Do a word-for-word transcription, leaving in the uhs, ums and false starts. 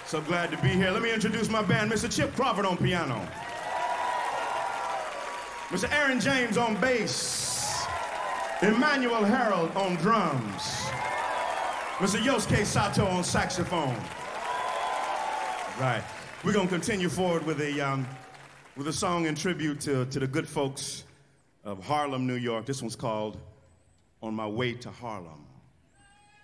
So glad to be here. Let me introduce my band. Mister Chip Crawford on piano. Mister Aaron James on bass. Emmanuel Harold on drums. Mister Yosuke Sato on saxophone. Right. We're going to continue forward with a, um, with a song in tribute to, to the good folks of Harlem, New York. This one's called On My Way to Harlem.